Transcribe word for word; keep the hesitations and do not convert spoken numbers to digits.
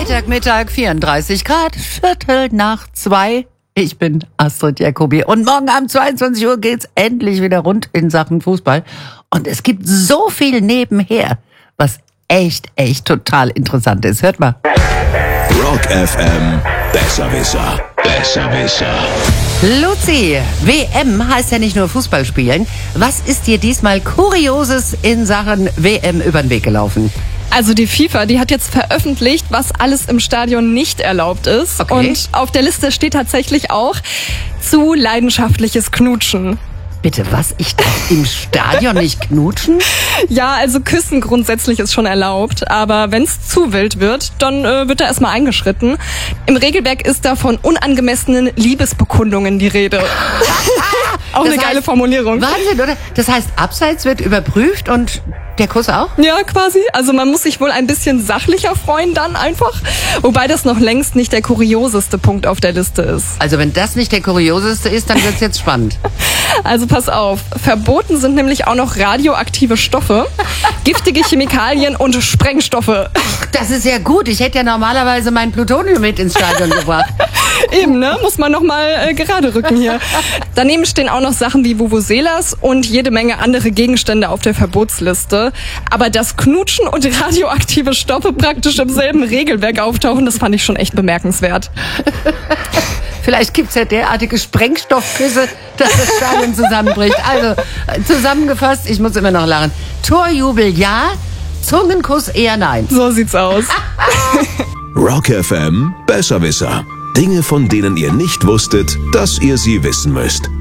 Freitagmittag, vierunddreißig Grad, Viertel nach zwei. Ich bin Astrid Jacobi und morgen um zweiundzwanzig Uhr geht's endlich wieder rund in Sachen Fußball. Und es gibt so viel nebenher, was echt, echt total interessant ist. Hört mal. Rock F M, Besserwisser, Besserwisser. Luzi, W M heißt ja nicht nur Fußball spielen. Was ist dir diesmal Kurioses in Sachen W M über den Weg gelaufen? Also die FIFA, die hat jetzt veröffentlicht, was alles im Stadion nicht erlaubt ist. Okay. Und auf der Liste steht tatsächlich auch zu leidenschaftliches Knutschen. Bitte, was? Ich darf im Stadion nicht knutschen? Ja, also Küssen grundsätzlich ist schon erlaubt, aber wenn es zu wild wird, dann äh, wird da erstmal eingeschritten. Im Regelwerk ist da von unangemessenen Liebesbekundungen die Rede. Auch Das eine geile heißt, Formulierung. Wahnsinn, oder? Das heißt, abseits wird überprüft und der Kuss auch? Ja, quasi. Also man muss sich wohl ein bisschen sachlicher freuen dann einfach. Wobei das noch längst nicht der kurioseste Punkt auf der Liste ist. Also wenn das nicht der kurioseste ist, dann wird's jetzt spannend. Also pass auf, verboten sind nämlich auch noch radioaktive Stoffe, giftige Chemikalien und Sprengstoffe. Das ist ja gut. Ich hätte ja normalerweise mein Plutonium mit ins Stadion gebracht. Eben, ne? Muss man nochmal äh, gerade rücken hier. Daneben stehen auch noch Sachen wie Vuvuzelas und jede Menge andere Gegenstände auf der Verbotsliste. Aber dass Knutschen und radioaktive Stoffe praktisch im selben Regelwerk auftauchen, das fand ich schon echt bemerkenswert. Vielleicht gibt's ja derartige Sprengstoffküsse, dass das Stadion zusammenbricht. Also, zusammengefasst, ich muss immer noch lachen. Torjubel ja, Zungenkuss eher nein. So sieht's aus. Rock F M, Besserwisser. Dinge, von denen ihr nicht wusstet, dass ihr sie wissen müsst.